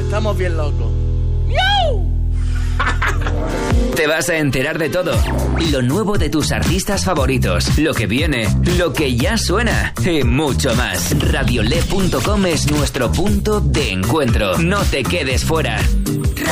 Estamos bien locos. Te vas a enterar de todo. Lo nuevo de tus artistas favoritos, lo que viene, lo que ya suena y mucho más. Radiole.com es nuestro punto de encuentro. No te quedes fuera.